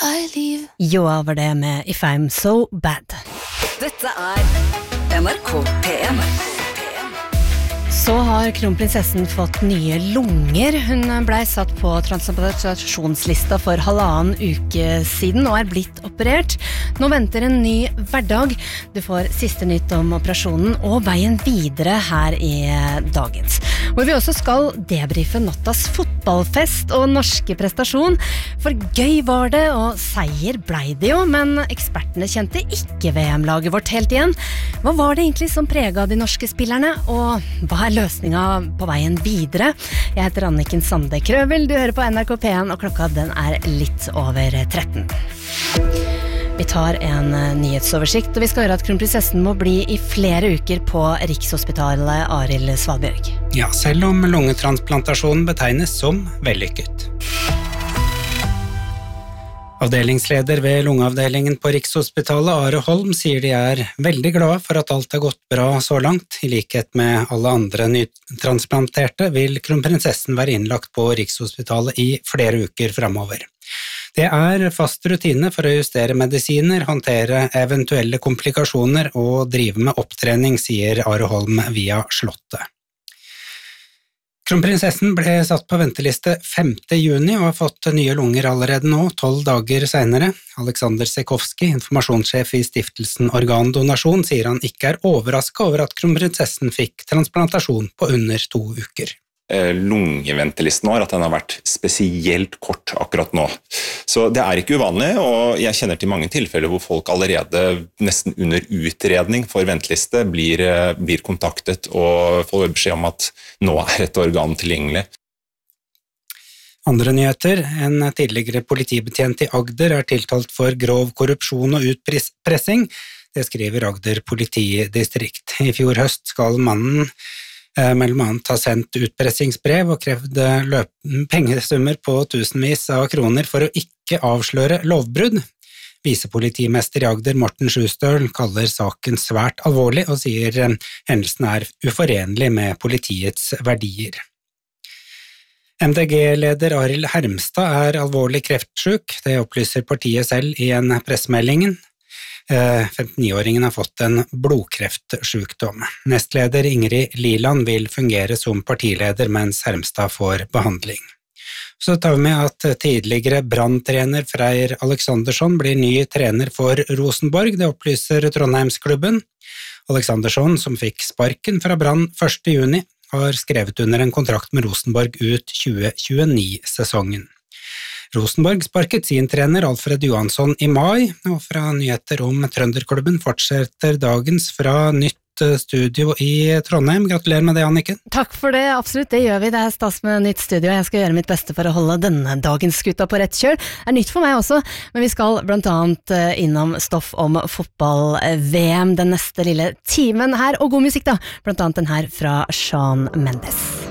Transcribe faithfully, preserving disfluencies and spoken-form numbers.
I leave. Joa var det med If I'm So Bad. Dette er N R K P M. Så har kronprinsessen fått nye lunger. Hun ble satt på transplantasjonslista for halvannen uke siden og er blitt operert. Nå venter en ny hverdag. Du får siste nytt om operasjonen og veien videre her i dagens. Hvor vi også skal debrife nattas fotballfest og norske prestasjon. For gøy var det, og seier ble det jo, men ekspertene kjente ikke V M-laget vårt helt igjen. Hva var det egentlig som preget de norske spillerne, og hva er løsninga på veien videre? Jeg heter Anniken Sande Krøvel, du hører på N R K P en, og klokka den er litt over tretten. Vi tar en nyhetsoversikt, og vi skal høre at kronprinsessen må bli i flere uker på Rikshospitalet Arild Svalbjørg. Ja, selv om lungetransplantasjonen betegnes som vellykket. Avdelingsleder ved lungeavdelingen på Rikshospitalet, Are Holm, sier de er veldig glade for at alt har gått bra så langt. I likhet med alle andre nytransplanterte vil kronprinsessen være innlagt på Rikshospitalet i flere uker fremover. Det er fast rutine for å justere medisiner, håndtere eventuelle komplikasjoner og drive med opptrening, sier Are Holm via Slottet. Kronprinsessen ble satt på venteliste femte juni og har fått nye lunger allerede nå, tolv dager senere. Alexander Sekowski, informasjonssjef i stiftelsen Organdonasjon, sier han ikke er overrasket over at kronprinsessen fikk transplantasjon på under to uker. Lungeventelisten vår, at den har vært spesielt kort akkurat nå. Så det er ikke uvanlig, og jeg kjenner til mange tilfeller hvor folk allerede nesten under utredning for venteliste blir, blir kontaktet og får beskjed om at nå er et organ tilgjengelig. Andre nyheter. En tidligere politibetjent i Agder er tiltalt for grov korrupsjon og utpressing. Det skriver Agder politidistrikt. I fjor høst skal mannen mellom annet har sendt utpressingsbrev og krevd pengesummer på tusenvis av kroner for å ikke avsløre lovbrudd. Visepolitimester i Agder, Morten Sjustøl, kaller saken svært alvorlig og sier hendelsen er uforenlig med politiets verdier. M D G-leder Arild Hermstad er alvorlig kreftsyk, det opplyser partiet selv i en pressemelding. femtini-åringen har fått en blodkreftsykdom. Nestleder Ingrid Liland vil fungere som partileder mens Hermstad får behandling. Så tar vi med at tidligere branntrener Freyr Aleksandersson blir ny trener for Rosenborg, det opplyser Trondheimsklubben. Aleksandersson, som fikk sparken fra Brann første juni, har skrevet under en kontrakt med Rosenborg ut tjue tjueni-sesongen. Rosenborg sparket sin trener Alfred Johansson i mai, og fra nyheter om Trønderklubben fortsetter dagens fra nytt studio i Trondheim. Gratulerer med det, Anniken. Takk for det, absolutt, det gjør vi. Det er stas med nytt studio, jeg skal gjøre mitt beste for å holde denne dagens skuta på rett kjøl. Det er nytt for meg også, men vi skal blant annet innom stoff om fotball-V M den neste lille timen her, og god musikk da, blant annet den her fra Shawn Mendes.